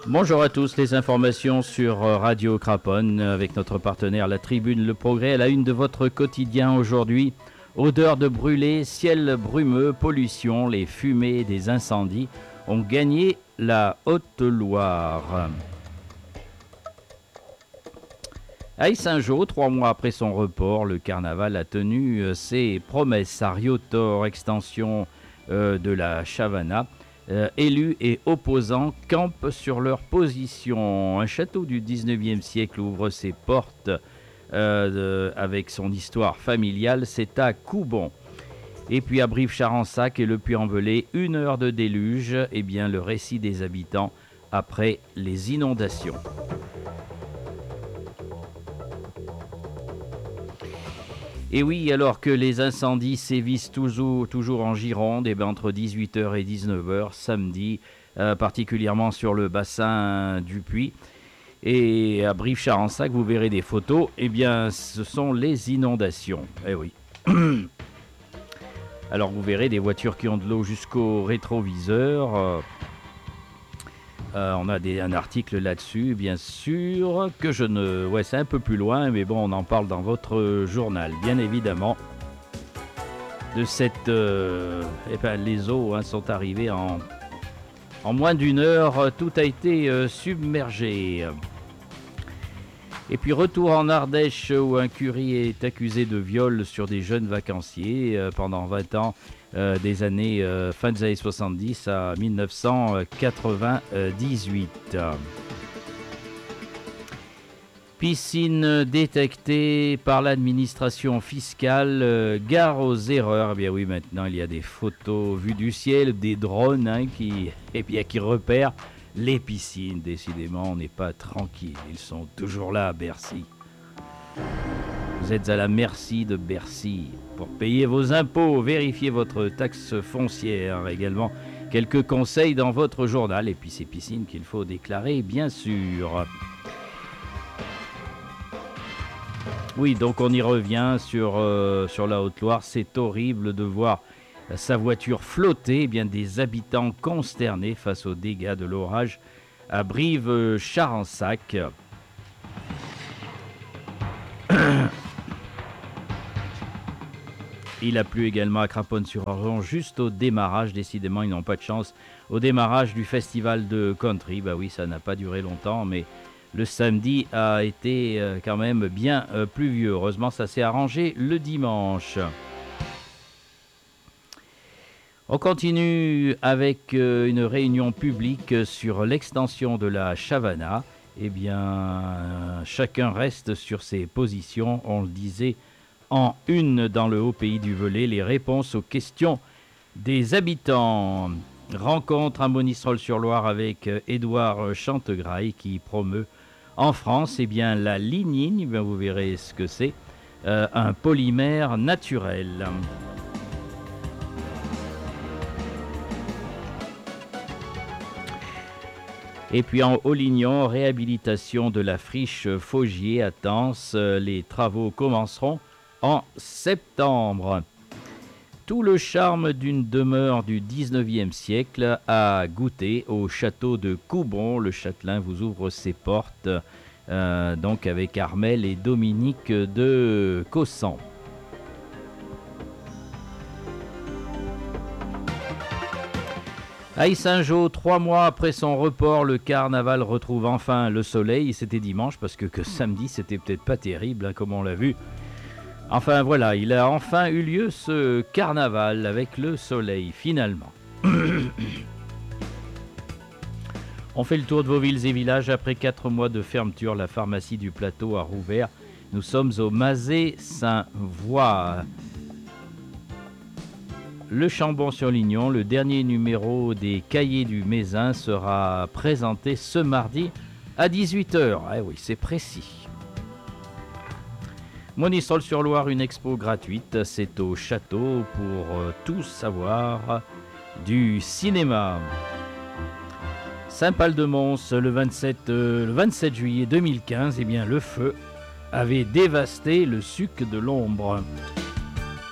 Bonjour à tous, les informations sur Radio Craponne avec notre partenaire La Tribune Le Progrès à la une de votre quotidien aujourd'hui. Odeur de brûlé, ciel brumeux, pollution, les fumées des incendies ont gagné la Haute-Loire. À Yssingeaux, 3 mois après son report, le carnaval a tenu ses promesses à Riotor, extension de la Chavana. Élus et opposants campent sur leur position. Un château du 19e siècle ouvre ses portes avec son histoire familiale. C'est à Coubon. Et puis à Brive-Charensac et le Puy-en-Velay, 1 heure de déluge. Eh bien, le récit des habitants après les inondations. Et oui, alors que les incendies sévissent toujours en Gironde, et bien entre 18h et 19h samedi, particulièrement sur le bassin du Puy. Et à Brive-Charensac, vous verrez des photos, eh bien ce sont les inondations. Eh oui. Alors vous verrez des voitures qui ont de l'eau jusqu'au rétroviseur. On a un article là-dessus, bien sûr, que je ne... Ouais, c'est un peu plus loin, mais bon, on en parle dans votre journal, bien évidemment. De cette... les eaux sont arrivées en moins d'1 heure, tout a été submergé. Et puis retour en Ardèche où un curé est accusé de viol sur des jeunes vacanciers pendant 20 ans. Des années fin des années 70 à 1998. Piscine détectée par l'administration fiscale, gare aux erreurs. Eh bien oui, maintenant il y a des photos vues du ciel, des drones qui repèrent les piscines. Décidément, on n'est pas tranquille. Ils sont toujours là à Bercy. Vous êtes à la merci de Bercy. Pour payer vos impôts, vérifiez votre taxe foncière. Également, quelques conseils dans votre journal. Et puis ces piscines qu'il faut déclarer, bien sûr. Oui, donc on y revient sur la Haute-Loire. C'est horrible de voir sa voiture flotter. Eh bien, des habitants consternés face aux dégâts de l'orage à Brive-Charensac. Il a plu également à Craponne-sur-Argent juste au démarrage. Décidément, ils n'ont pas de chance. Au démarrage du festival de country, bah oui, ça n'a pas duré longtemps, mais le samedi a été quand même bien pluvieux. Heureusement, ça s'est arrangé le dimanche. On continue avec une réunion publique sur l'extension de la Chavana. Eh bien, chacun reste sur ses positions, on le disait. En une dans le haut pays du Velay, les réponses aux questions des habitants. Rencontre à Monistrol-sur-Loire avec Édouard Chantegraille qui promeut en France la lignine, vous verrez ce que c'est, un polymère naturel. Et puis en Haut-Lignon, réhabilitation de la friche Faugier à Tence. Les travaux commenceront en septembre. Tout le charme d'une demeure du 19e siècle à goûter au château de Coubon. Le châtelain vous ouvre ses portes, donc avec Armel et Dominique de Cossan. À Yssingeaux, 3 mois après son report, le carnaval retrouve enfin le soleil. C'était dimanche parce que samedi, c'était peut-être pas terrible, comme on l'a vu. Enfin voilà, il a enfin eu lieu ce carnaval avec le soleil, finalement. On fait le tour de vos villes et villages. Après 4 mois de fermeture, la pharmacie du Plateau a rouvert. Nous sommes au Mazet-Saint-Voix. Le Chambon-sur-Lignon, le dernier numéro des Cahiers du Mézin sera présenté ce mardi à 18h. Eh oui, c'est précis. Monistrol-sur-Loire, une expo gratuite, c'est au château pour tout savoir du cinéma. Saint-Pal-de-Mons, le 27 juillet 2015, le feu avait dévasté le Suc de l'Ombre.